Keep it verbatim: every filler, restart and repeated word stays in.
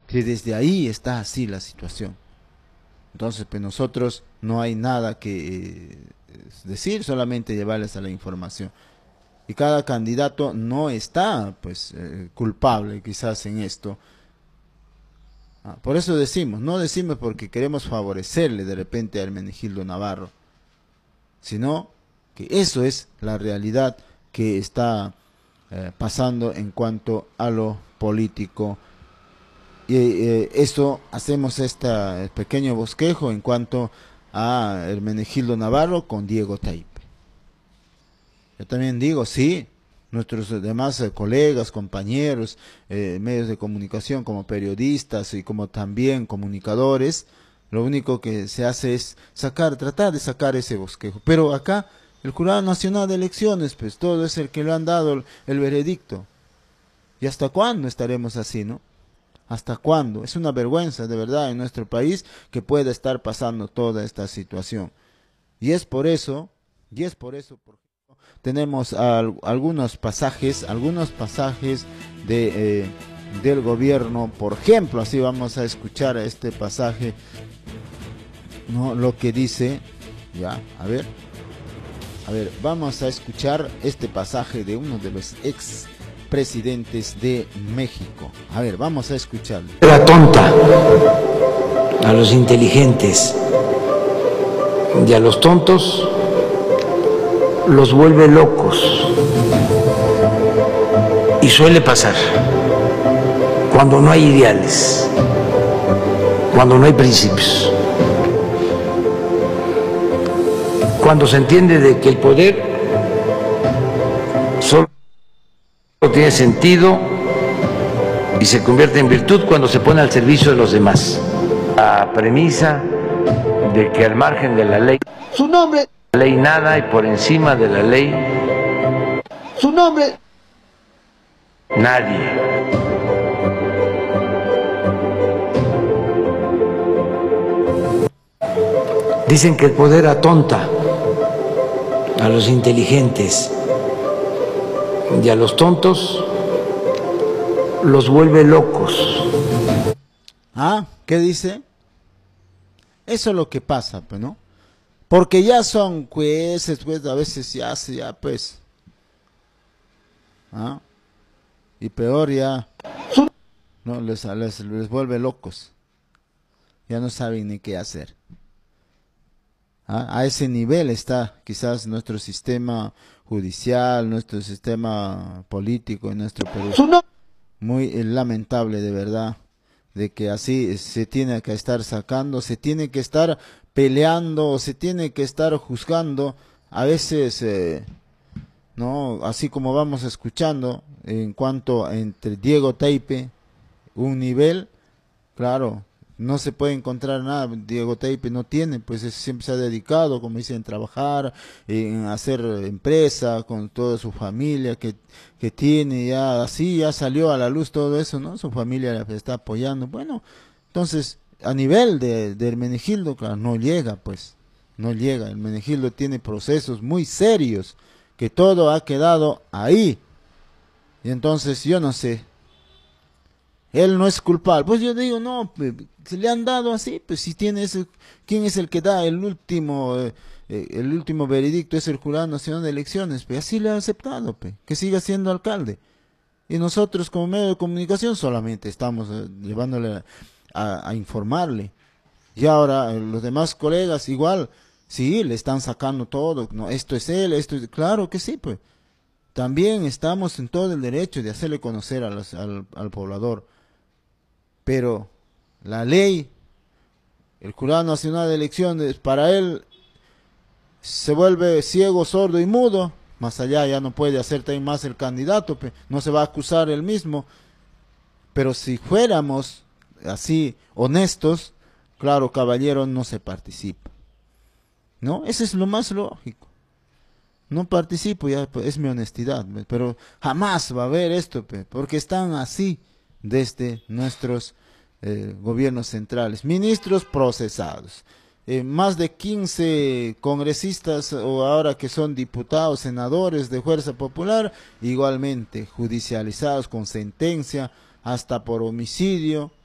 que desde ahí está así la situación. Entonces, pues nosotros no hay nada que eh, decir, solamente llevarles a la información. Y cada candidato no está, pues, eh, culpable quizás en esto. Ah, por eso decimos, no decimos porque queremos favorecerle de repente a Hermenegildo Navarro, sino que eso es la realidad que está eh, pasando en cuanto a lo político. Y eh, eso hacemos este pequeño bosquejo en cuanto a Hermenegildo Navarro con Diego Taipe. Yo también digo, sí, nuestros demás eh, colegas, compañeros, eh, medios de comunicación como periodistas y como también comunicadores, lo único que se hace es sacar, tratar de sacar ese bosquejo. Pero acá el Jurado Nacional de Elecciones, pues todo es el que le han dado el, el veredicto. ¿Y hasta cuándo estaremos así, no? ¿Hasta cuándo? Es una vergüenza de verdad en nuestro país que pueda estar pasando toda esta situación. Y es por eso, y es por eso, por ejemplo, tenemos al, algunos pasajes, algunos pasajes de, eh, del gobierno, por ejemplo, así vamos a escuchar este pasaje, no, lo que dice, ya, a ver, a ver, vamos a escuchar este pasaje de uno de los ex presidentes de México. A ver, vamos a escucharlo. Era tonta a los inteligentes y a los tontos los vuelve locos. Y suele pasar cuando no hay ideales, cuando no hay principios, cuando se entiende de que el poder solo tiene sentido y se convierte en virtud cuando se pone al servicio de los demás. La premisa de que al margen de la ley, su nombre, la ley nada, y por encima de la ley, su nombre, nadie. Dicen que el poder atonta a los inteligentes y a los tontos los vuelve locos. ¿Ah? ¿Qué dice? Eso es lo que pasa, pues, ¿no? Porque ya son jueces, pues, a veces ya, ya, pues. ¿Ah? Y peor ya, no, les, les, les vuelve locos. Ya no saben ni qué hacer. ¿Ah? A ese nivel está quizás nuestro sistema judicial, nuestro sistema político en nuestro Perú. Muy eh, lamentable, de verdad, de que así se tiene que estar sacando, se tiene que estar peleando, se tiene que estar juzgando, a veces, eh, no, así como vamos escuchando, en cuanto a entre Diego Taipe, un nivel, claro, no se puede encontrar nada. Diego Taipe no tiene, pues siempre se ha dedicado, como dicen, a trabajar, en hacer empresa con toda su familia que, que tiene, ya así ya salió a la luz todo eso, ¿no? Su familia le está apoyando. Bueno, entonces, a nivel de, de Hermenegildo, claro, no llega, pues, no llega. Hermenegildo tiene procesos muy serios, que todo ha quedado ahí. Y entonces, yo no sé, él no es culpable. Pues yo digo, no, se le han dado así, pues si tiene ese, ¿quién es el que da el último, eh, eh, el último veredicto? Es el Jurado Nacional de Elecciones, pues así le ha aceptado, pues, que siga siendo alcalde. Y nosotros como medio de comunicación solamente estamos eh, llevándole a, a informarle. Y ahora eh, los demás colegas igual, sí, le están sacando todo, no, esto es él, esto es, claro que sí, pues. También estamos en todo el derecho de hacerle conocer a los, al, al poblador. Pero la ley, el Jurado Nacional de Elecciones, para él se vuelve ciego, sordo y mudo. Más allá ya no puede hacer también más el candidato, no se va a acusar él mismo. Pero si fuéramos así honestos, claro, caballero, no se participa. ¿No? Eso es lo más lógico. No participo, ya es mi honestidad, pero jamás va a haber esto, porque están así desde nuestros eh, gobiernos centrales. Ministros procesados, eh, más de quince congresistas o ahora que son diputados, senadores de Fuerza Popular, igualmente judicializados con sentencia hasta por homicidio,